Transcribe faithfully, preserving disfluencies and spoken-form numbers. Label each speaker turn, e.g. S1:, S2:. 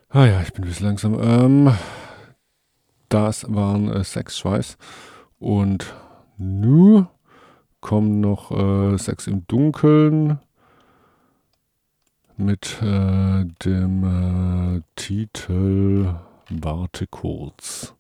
S1: Ah ja, ich bin ein bisschen langsam. Ähm, das waren äh, sechs Schweiß. Und nu kommen noch äh, sechs im Dunkeln mit äh, dem äh, Titel Warte kurz.